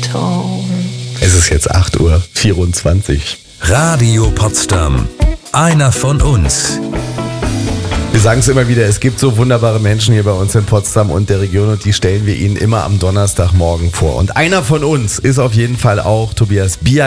tone. Es ist jetzt 8:24 Uhr. Radio Potsdam. Einer von uns. Wir sagen es immer wieder, es gibt so wunderbare Menschen hier bei uns in Potsdam und der Region und die stellen wir Ihnen immer am Donnerstagmorgen vor. Und einer von uns ist auf jeden Fall auch Tobias Bier.